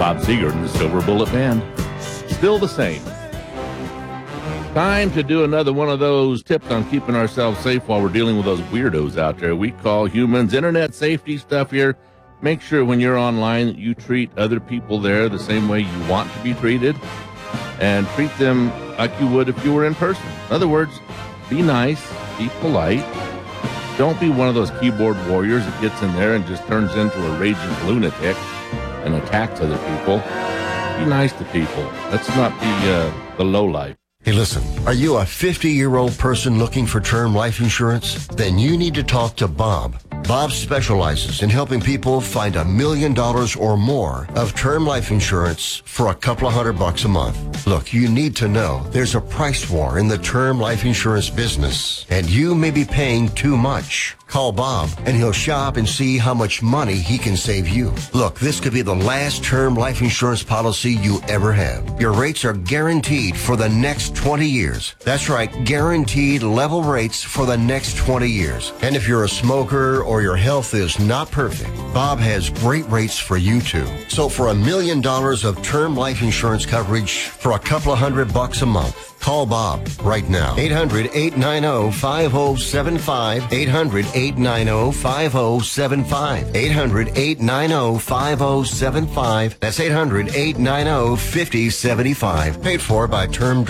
Bob Seger and the Silver Bullet Band. Still the same. Time to do another one of those tips on keeping ourselves safe while we're dealing with those weirdos out there we call humans. Internet safety stuff here. Make sure when you're online that you treat other people there the same way you want to be treated, and treat them like you would if you were in person. In other words, be nice, be polite. Don't be one of those keyboard warriors that gets in there and just turns into a raging lunatic and attacks other people. Be nice to people. Let's not be the lowlife. Hey, listen, are you a 50-year-old person looking for term life insurance? Then you need to talk to Bob. Bob specializes in helping people find $1 million or more of term life insurance for a couple of $100 a month. Look, you need to know there's a price war in the term life insurance business, and you may be paying too much. Call Bob, and he'll shop and see how much money he can save you. Look, this could be the last term life insurance policy you ever have. Your rates are guaranteed for the next 20 years. That's right, guaranteed level rates for the next 20 years. And if you're a smoker or your health is not perfect, Bob has great rates for you too. So for $1 million of term life insurance coverage for a couple of $100 a month, call Bob right now. 800-890-5075. 800-890-5075. 800-890-5075. That's 800-890-5075. Paid for by Term